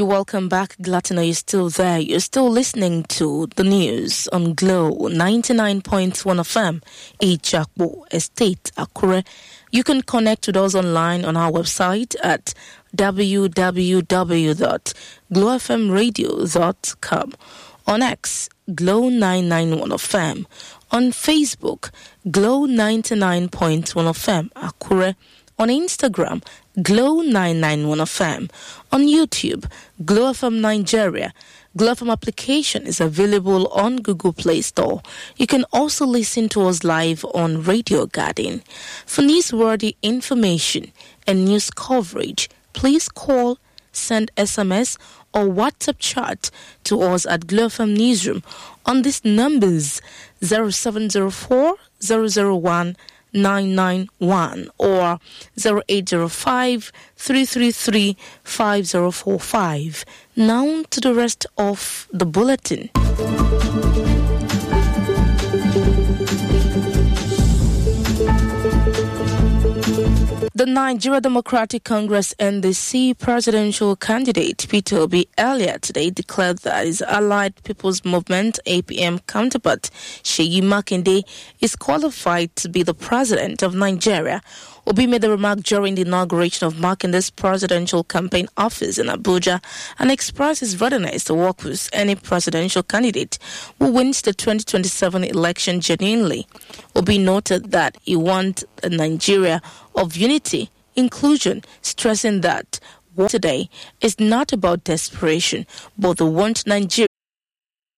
welcome back. Glad to know you're still there. You're still listening to the news on Glow 99.1 FM, Ijakbo Estate, Akure. You can connect with us online on our website at www.glowfmradio.com. On X, Glow 991 FM. On Facebook, Glow 99.1 FM, Akure. On Instagram, Glow 991 FM. On YouTube, Glow FM Nigeria. Glow FM application is available on Google Play Store. You can also listen to us live on Radio Garden. For newsworthy information and news coverage, please call, send SMS or WhatsApp chat to us at Glow FM Newsroom on these numbers 0704 001 991 or 0805 333 5045. Now to the rest of the bulletin. The Nigeria Democratic Congress NDC presidential candidate Peter Obi earlier today declared that his Allied People's Movement APM counterpart Seyi Makinde is qualified to be the president of Nigeria. Obi made the remark during the inauguration of Makinde's presidential campaign office in Abuja and expressed his readiness to work with any presidential candidate who wins the 2027 election genuinely. Obi noted that he wants a Nigeria of unity, inclusion, stressing that today is not about desperation, but they want Nigeria